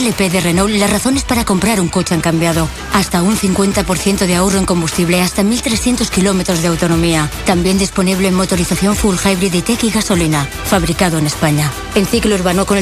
LP de Renault las razones para comprar un coche han cambiado. Hasta un 50% de ahorro en combustible, hasta 1.300 kilómetros de autonomía. También disponible en motorización full hybrid y tech y gasolina. Fabricado en España. En ciclo urbano con el